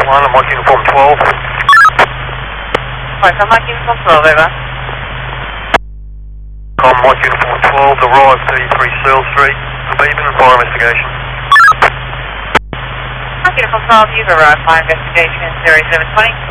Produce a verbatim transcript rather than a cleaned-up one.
one, I'm Mike Uniform twelve. Right, I'm Mike Uniform twelve, over. I'm Mike Uniform twelve, arrived thirty-three Searle Street, Beaven, fire investigation. Mike Uniform twelve, you've arrived, fire investigation, zero seven twenty.